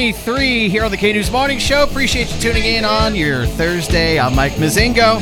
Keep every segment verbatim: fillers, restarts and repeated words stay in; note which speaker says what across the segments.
Speaker 1: twenty-three here on the K-News Morning Show. Appreciate you tuning in on your Thursday. I'm Mike Mazingo.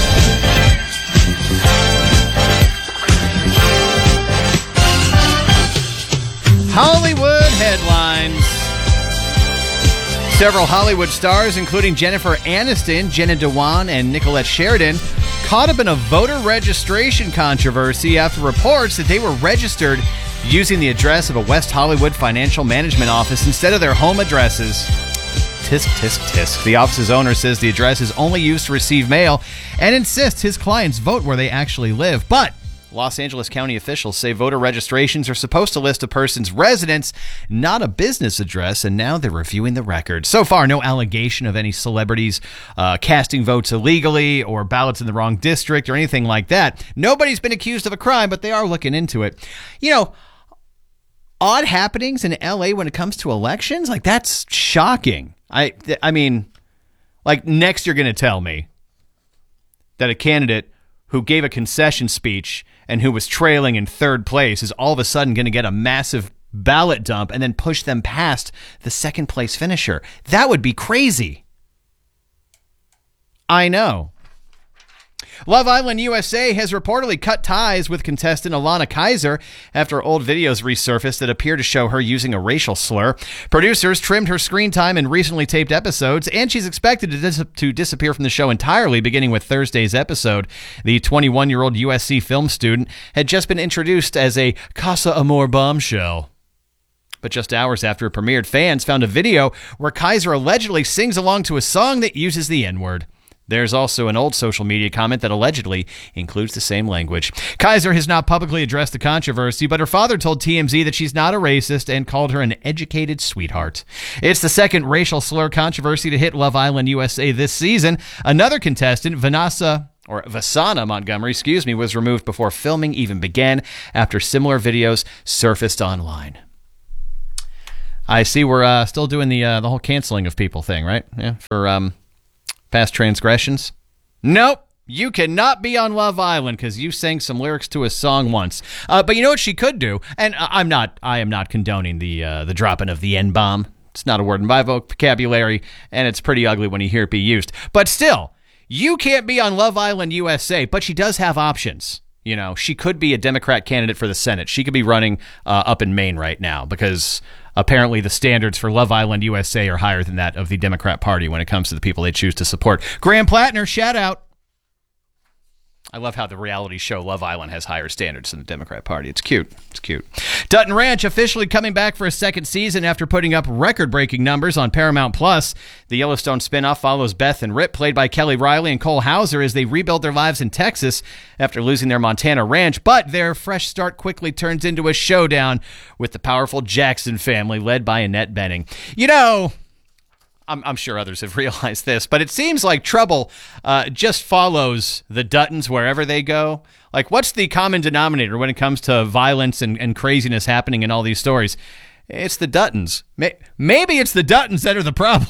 Speaker 1: Hollywood headlines. Several Hollywood stars, including Jennifer Aniston, Jenna Dewan, and Nicolette Sheridan, caught up in a voter registration controversy after reports that they were registered using the address of a West Hollywood financial management office instead of their home addresses. Tisk, tisk, tisk. The office's owner says the address is only used to receive mail and insists his clients vote where they actually live. But Los Angeles County officials say voter registrations are supposed to list a person's residence, not a business address, and now they're reviewing the record. So far, no allegation of any celebrities uh, casting votes illegally or ballots in the wrong district or anything like that. Nobody's been accused of a crime, but they are looking into it. You know, odd happenings in L A when it comes to elections, like that's shocking. I, I mean, like next you're going to tell me that a candidate who gave a concession speech and who was trailing in third place is all of a sudden going to get a massive ballot dump and then push them past the second place finisher. That would be crazy. I know. Love Island U S A has reportedly cut ties with contestant Alana Kaiser after old videos resurfaced that appear to show her using a racial slur. Producers trimmed her screen time in recently taped episodes, and she's expected to, dis- to disappear from the show entirely, beginning with Thursday's episode. The twenty-one-year-old U S C film student had just been introduced as a Casa Amor bombshell. But just hours after it premiered, fans found a video where Kaiser allegedly sings along to a song that uses the N-word. There's also an old social media comment that allegedly includes the same language. Kaiser has not publicly addressed the controversy, but her father told T M Z that she's not a racist and called her an educated sweetheart. It's the second racial slur controversy to hit Love Island U S A this season. Another contestant, Vanessa, or Vasana Montgomery, excuse me, was removed before filming even began after similar videos surfaced online. I see we're uh, still doing the uh, the whole canceling of people thing, right? Yeah, for um. past transgressions? Nope. You cannot be on Love Island because you sang some lyrics to a song once. Uh, but you know what she could do? And I'm not, I am not condoning the uh, the dropping of the N-bomb. It's not a word in my vocabulary, and it's pretty ugly when you hear it be used. But still, you can't be on Love Island U S A, but she does have options. You know, she could be a Democrat candidate for the Senate. She could be running uh, up in Maine right now because apparently the standards for Love Island U S A are higher than that of the Democrat Party when it comes to the people they choose to support. Graham Plattner, shout out. I love how the reality show Love Island has higher standards than the Democrat Party. It's cute. It's cute. Dutton Ranch officially coming back for a second season after putting up record-breaking numbers on Paramount Plus. The Yellowstone spinoff follows Beth and Rip, played by Kelly Riley and Cole Hauser, as they rebuild their lives in Texas after losing their Montana ranch. But their fresh start quickly turns into a showdown with the powerful Jackson family, led by Annette Bening. You know, I'm, I'm sure others have realized this, but it seems like trouble uh, just follows the Duttons wherever they go. Like, what's the common denominator when it comes to violence and, and craziness happening in all these stories? It's the Duttons. Maybe it's the Duttons that are the problem.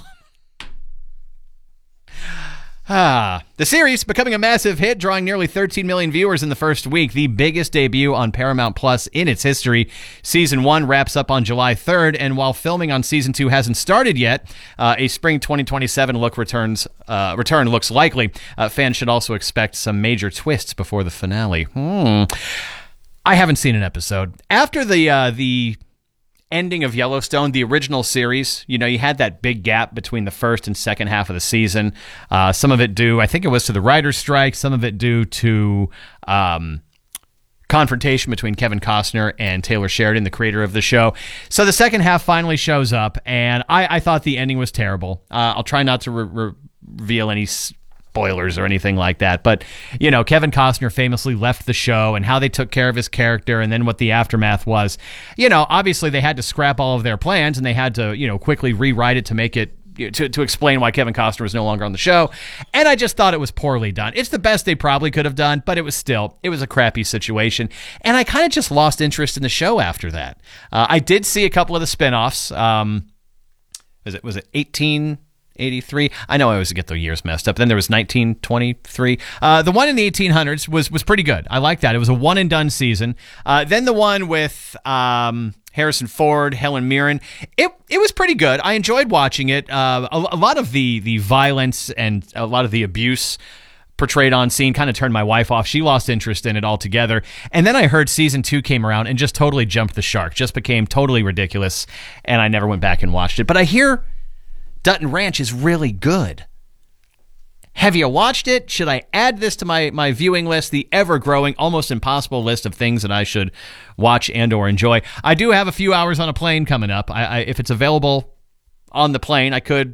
Speaker 1: Ah, the series becoming a massive hit, drawing nearly thirteen million viewers in the first week, the biggest debut on Paramount Plus in its history. Season one wraps up on July third, and while filming on season two hasn't started yet, uh, a spring twenty twenty-seven look returns uh, return looks likely. Uh, fans should also expect some major twists before the finale. Hmm. I haven't seen an episode. After the uh, the ending of Yellowstone, the original series, you know, you had that big gap between the first and second half of the season. Uh, some of it due, I think it was to the writer's strike, some of it due to um, confrontation between Kevin Costner and Taylor Sheridan, the creator of the show. So the second half finally shows up, and I, I thought the ending was terrible. Uh, I'll try not to re- re- reveal any spoilers or anything like that, but you know, Kevin Costner famously left the show, and how they took care of his character, and then what the aftermath was. You know, obviously they had to scrap all of their plans, and they had to, you know, quickly rewrite it to make it to to explain why Kevin Costner was no longer on the show. And I just thought it was poorly done. It's the best they probably could have done, but it was still, it was a crappy situation. And I kind of just lost interest in the show after that. Uh, I did see a couple of the spinoffs. Um, was it was it eighteen eighty-three? I know I always get the years messed up. Then there was nineteen twenty-three. Uh, the one in the eighteen hundreds was was pretty good. I like that. It was a one and done season. Uh, then the one with um, Harrison Ford, Helen Mirren. It it was pretty good. I enjoyed watching it. Uh, a, a lot of the the violence and a lot of the abuse portrayed on scene kind of turned my wife off. She lost interest in it altogether. And then I heard season two came around and just totally jumped the shark. Just became totally ridiculous, and I never went back and watched it. But I hear Dutton Ranch is really good. Have you watched it? Should I add this to my, my viewing list, the ever-growing, almost impossible list of things that I should watch and or enjoy? I do have a few hours on a plane coming up. I, I, if it's available on the plane, I could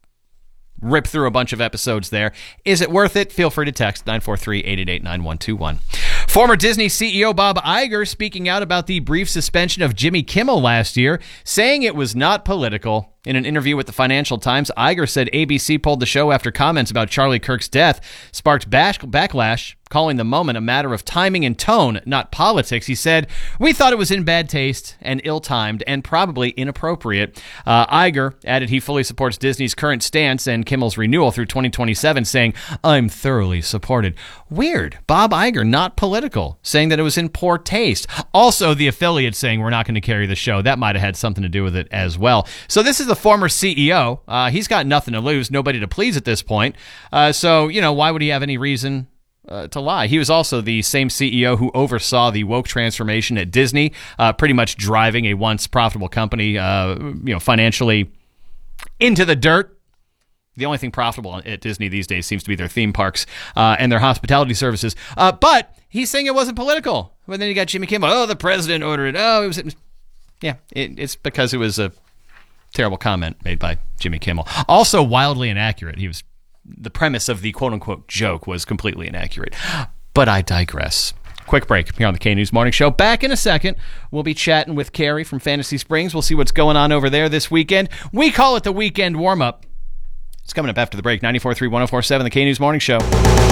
Speaker 1: rip through a bunch of episodes there. Is it worth it? Feel free to text nine four three, eight eight eight, nine one two one. Former Disney C E O Bob Iger speaking out about the brief suspension of Jimmy Kimmel last year, saying it was not political. In an interview with the Financial Times, Iger said A B C pulled the show after comments about Charlie Kirk's death sparked bash- backlash, calling the moment a matter of timing and tone, not politics. He said, "We thought it was in bad taste and ill-timed and probably inappropriate." Uh, Iger added he fully supports Disney's current stance and Kimmel's renewal through twenty twenty-seven, saying, "I'm thoroughly supported." Weird. Bob Iger, not political, saying that it was in poor taste. Also, the affiliate saying we're not going to carry the show. That might have had something to do with it as well. So this is the former C E O. Uh, he's got nothing to lose, nobody to please at this point. Uh, so, you know, why would he have any reason uh, to lie? He was also the same C E O who oversaw the woke transformation at Disney, uh, pretty much driving a once profitable company, uh, you know, financially into the dirt. The only thing profitable at Disney these days seems to be their theme parks uh, and their hospitality services. Uh, but he's saying it wasn't political. But then you got Jimmy Kimmel. Oh, the president ordered it. Oh, it was. Yeah, it, it's because it was a terrible comment made by Jimmy Kimmel. Also wildly inaccurate. He was the premise of the quote-unquote joke was completely inaccurate. But I digress. Quick break here on the K News Morning Show. Back in a second. We'll be chatting with Carrie from Fantasy Springs. We'll see what's going on over there this weekend. We call it the weekend warm-up. It's coming up after the break. ninety-four point three, one oh four point seven, the K News Morning Show.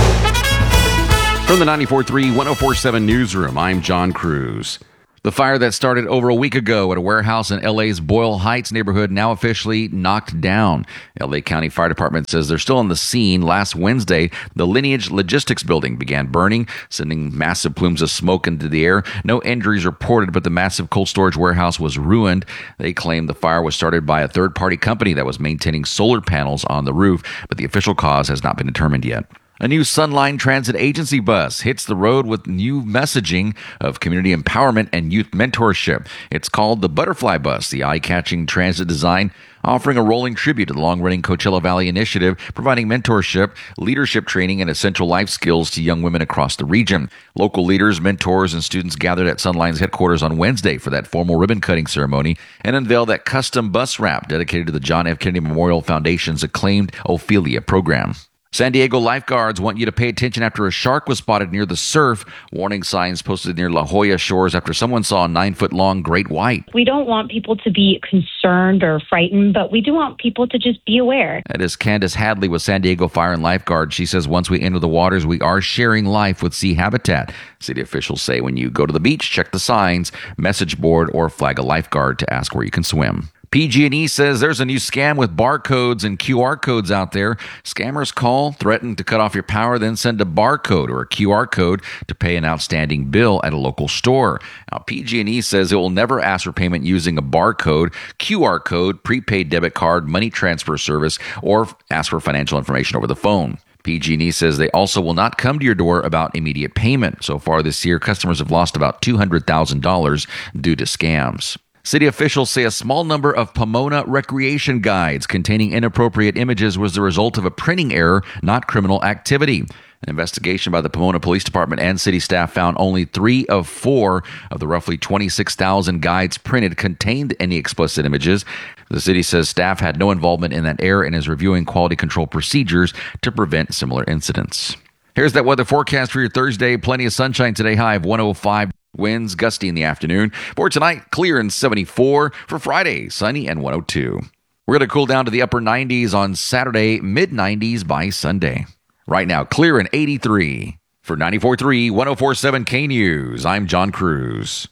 Speaker 2: From the ninety-four point three, one oh four point seven newsroom, I'm John Cruz. The fire that started over a week ago at a warehouse in L A's Boyle Heights neighborhood now officially knocked down. L A County Fire Department says they're still on the scene. Last Wednesday, the Lineage Logistics building began burning, sending massive plumes of smoke into the air. No injuries reported, but the massive cold storage warehouse was ruined. They claim the fire was started by a third-party company that was maintaining solar panels on the roof, but the official cause has not been determined yet. A new Sunline Transit Agency bus hits the road with new messaging of community empowerment and youth mentorship. It's called the Butterfly Bus, the eye-catching transit design, offering a rolling tribute to the long-running Coachella Valley Initiative, providing mentorship, leadership training, and essential life skills to young women across the region. Local leaders, mentors, and students gathered at Sunline's headquarters on Wednesday for that formal ribbon-cutting ceremony and unveiled that custom bus wrap dedicated to the John F. Kennedy Memorial Foundation's acclaimed Ophelia program. San Diego lifeguards want you to pay attention after a shark was spotted near the surf. Warning signs posted near La Jolla shores after someone saw a nine-foot-long great white.
Speaker 3: We don't want people to be concerned or frightened, but we do want people to just be aware.
Speaker 2: That is Candace Hadley with San Diego Fire and Lifeguard. She says once we enter the waters, we are sharing life with sea habitat. City officials say when you go to the beach, check the signs, message board, or flag a lifeguard to ask where you can swim. P G and E says there's a new scam with barcodes and Q R codes out there. Scammers call, threaten to cut off your power, then send a barcode or a Q R code to pay an outstanding bill at a local store. Now, P G and E says it will never ask for payment using a barcode, Q R code, prepaid debit card, money transfer service, or ask for financial information over the phone. P G and E says they also will not come to your door about immediate payment. So far this year, customers have lost about two hundred thousand dollars due to scams. City officials say a small number of Pomona recreation guides containing inappropriate images was the result of a printing error, not criminal activity. An investigation by the Pomona Police Department and city staff found only three of four of the roughly twenty-six thousand guides printed contained any explicit images. The city says staff had no involvement in that error and is reviewing quality control procedures to prevent similar incidents. Here's that weather forecast for your Thursday. Plenty of sunshine today, high of one oh five. Winds gusty in the afternoon. For tonight, clear and seventy-four. For Friday, sunny and one oh two. We're going to cool down to the upper nineties on Saturday, mid nineties by Sunday. Right now, clear and eighty-three. For ninety-four point three, one oh four point seven K News, I'm John Cruz.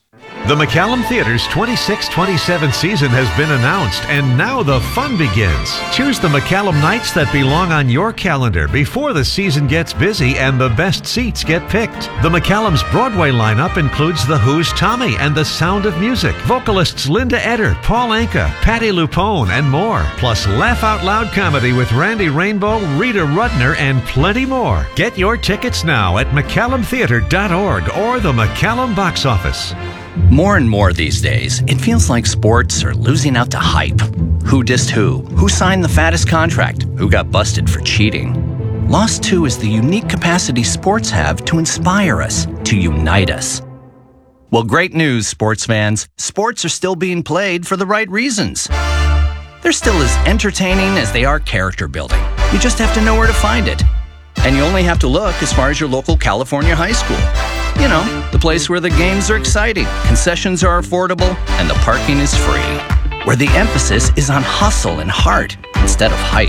Speaker 4: The McCallum Theater's twenty-six twenty-seven season has been announced, and now the fun begins. Choose the McCallum nights that belong on your calendar before the season gets busy and the best seats get picked. The McCallum's Broadway lineup includes The Who's Tommy and The Sound of Music, vocalists Linda Eder, Paul Anka, Patti LuPone, and more. Plus laugh out loud comedy with Randy Rainbow, Rita Rudner, and plenty more. Get your tickets now at McCallum Theater dot org or the McCallum box office.
Speaker 5: More and more these days, it feels like sports are losing out to hype. Who dissed who? Who signed the fattest contract? Who got busted for cheating? Lost too is the unique capacity sports have to inspire us, to unite us. Well, great news, sports fans. Sports are still being played for the right reasons. They're still as entertaining as they are character building. You just have to know where to find it. And you only have to look as far as your local California high school. You know, the place where the games are exciting, concessions are affordable, and the parking is free. Where the emphasis is on hustle and heart instead of hype.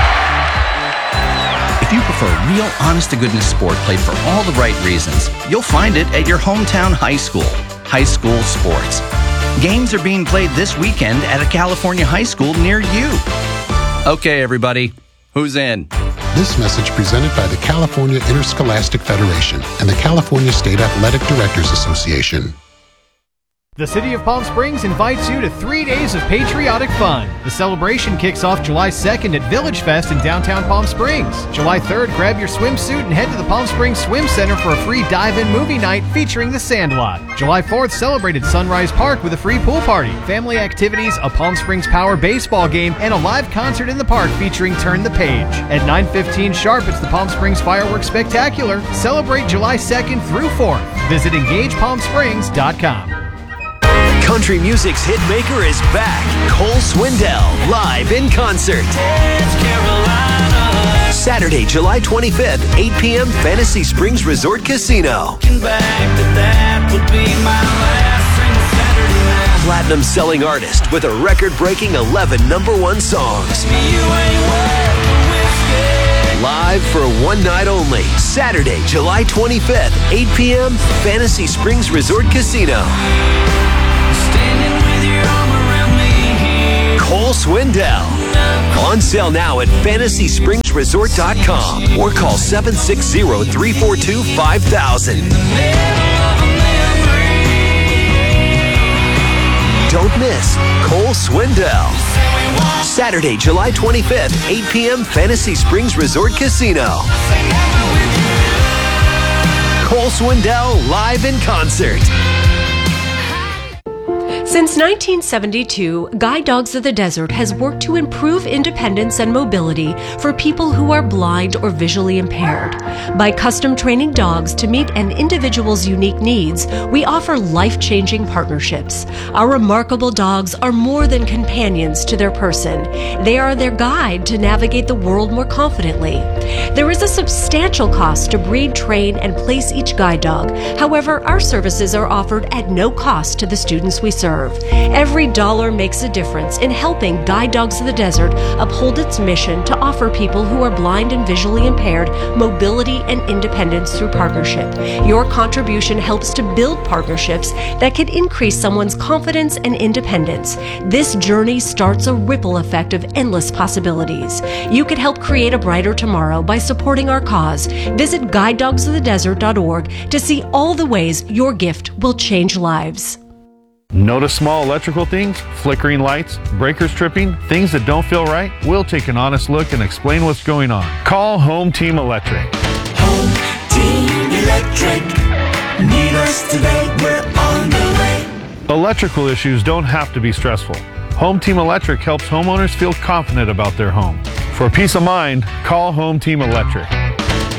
Speaker 5: If you prefer real, honest-to-goodness sport played for all the right reasons, you'll find it at your hometown high school. High school sports. Games are being played this weekend at a California high school near you. Okay, everybody, who's in?
Speaker 6: This message presented by the California Interscholastic Federation and the California State Athletic Directors Association.
Speaker 1: The City of Palm Springs invites you to three days of patriotic fun. The celebration kicks off July second at Village Fest in downtown Palm Springs. July third, grab your swimsuit and head to the Palm Springs Swim Center for a free dive-in movie night featuring The Sandlot. July fourth, celebrate at Sunrise Park with a free pool party, family activities, a Palm Springs Power baseball game, and a live concert in the park featuring Turn the Page. At nine fifteen sharp, it's the Palm Springs Fireworks Spectacular. Celebrate July second through fourth. Visit engage palm springs dot com.
Speaker 7: Country music's hit maker is back. Cole Swindell, live in concert. Saturday, July twenty-fifth, eight p.m., Fantasy Springs Resort Casino. Platinum selling artist with a record-breaking eleven number one songs. Live for one night only. Saturday, July twenty-fifth, eight p.m., Fantasy Springs Resort Casino. Cole Swindell. On sale now at fantasy springs resort dot com or call seven six zero, three four two, five thousand. Don't miss Cole Swindell. Saturday, July twenty-fifth, eight p.m., Fantasy Springs Resort Casino. Cole Swindell live in concert.
Speaker 8: Since nineteen seventy-two, Guide Dogs of the Desert has worked to improve independence and mobility for people who are blind or visually impaired. By custom training dogs to meet an individual's unique needs, we offer life-changing partnerships. Our remarkable dogs are more than companions to their person. They are their guide to navigate the world more confidently. There is a substantial cost to breed, train, and place each guide dog. However, our services are offered at no cost to the students we serve. Every dollar makes a difference in helping Guide Dogs of the Desert uphold its mission to offer people who are blind and visually impaired mobility and independence through partnership. Your contribution helps to build partnerships that can increase someone's confidence and independence. This journey starts a ripple effect of endless possibilities. You can help create a brighter tomorrow by supporting our cause. Visit guide dogs of the desert dot org to see all the ways your gift will change lives.
Speaker 9: Notice small electrical things, flickering lights, breakers tripping, things that don't feel right? We'll take an honest look and explain what's going on. Call Home Team Electric.
Speaker 10: Home Team Electric. Need us today, we're on the way.
Speaker 9: Electrical issues don't have to be stressful. Home Team Electric helps homeowners feel confident about their home. For peace of mind, call Home Team Electric.